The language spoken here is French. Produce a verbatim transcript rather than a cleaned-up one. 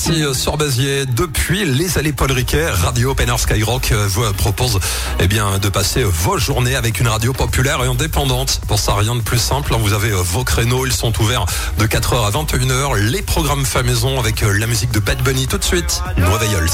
Sur Béziers, depuis les allées Paul Riquet, Radio Open Air Skyrock vous propose eh bien, de passer vos journées avec une radio populaire et indépendante. Pour ça, rien de plus simple. Vous avez vos créneaux, ils sont ouverts de quatre heures à vingt et une heures. Les programmes faits maison avec la musique de Bad Bunny tout de suite. Nouvelle